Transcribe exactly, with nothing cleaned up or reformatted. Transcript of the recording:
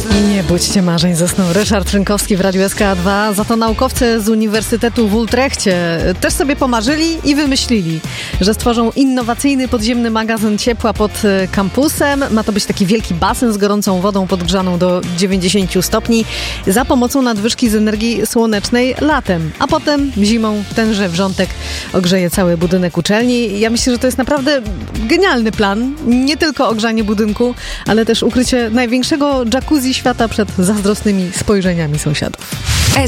Nie budźcie marzeń, zasnął Ryszard Rynkowski w Radiu S K dwa. Za to naukowcy z Uniwersytetu w Utrechcie też sobie pomarzyli i wymyślili, że stworzą innowacyjny podziemny magazyn ciepła pod kampusem. Ma to być taki wielki basen z gorącą wodą podgrzaną do dziewięćdziesięciu stopni za pomocą nadwyżki z energii słonecznej latem, a potem zimą tenże wrzątek ogrzeje cały budynek uczelni. Ja myślę, że to jest naprawdę genialny plan. Nie tylko ogrzanie budynku, ale też ukrycie największego jacuzzi świata przed zazdrosnymi spojrzeniami sąsiadów.